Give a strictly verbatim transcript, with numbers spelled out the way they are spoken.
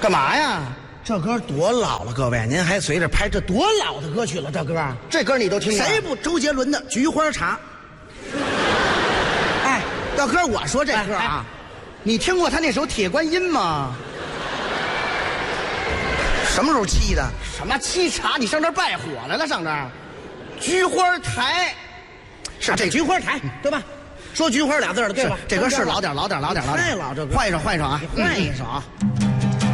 干嘛呀？这歌多老了，各位，您还随着拍，这多老的歌曲了，这歌，这歌你都听过？ 谁不？周杰伦的《菊花茶》。 哎，大哥，我说这歌啊，哎哎你听过他那首《铁观音》吗？ 什么时候沏的？ 什么沏茶？你上这儿拜火来了？上这儿，菊花台， 是这菊花台，对吧？说菊花俩字的，对吧？ 这歌是老点，老点，老点，老点。 太老这歌， 换一首，换一首啊， 换一首啊。嗯